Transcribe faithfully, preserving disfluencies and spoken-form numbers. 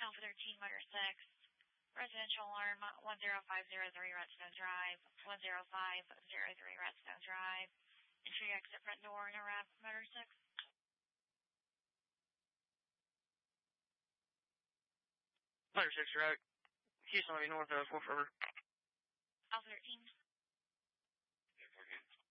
Alpha thirteen, Motor six, residential alarm one zero five zero three Redstone Drive, one zero five zero three Redstone Drive, entry exit front door, interrupt, Motor six. Motor six, right. Houston, Levy North, uh, fourth River. Alpha thirteen.